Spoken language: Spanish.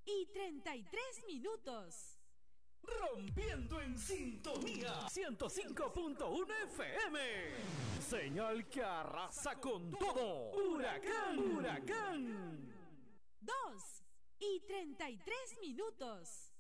y 33 minutos. Rompiendo en sintonía 105.1 FM. Señal que arrasa con todo. Huracán, huracán. 2 y 33 minutos.